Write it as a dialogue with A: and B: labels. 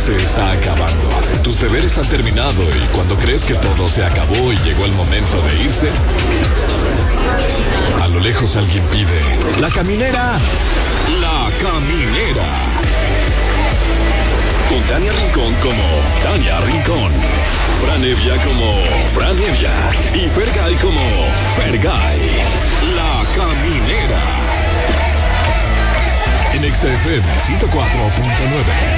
A: se está acabando. Tus deberes han terminado y cuando crees que todo se acabó y llegó el momento de irse, a lo lejos alguien pide: ¡La caminera! ¡La caminera! Con Tania Rincón como Tania Rincón, Fran Evia como Fran Evia y Fergay como Fergay. La caminera. En XFM 104.9.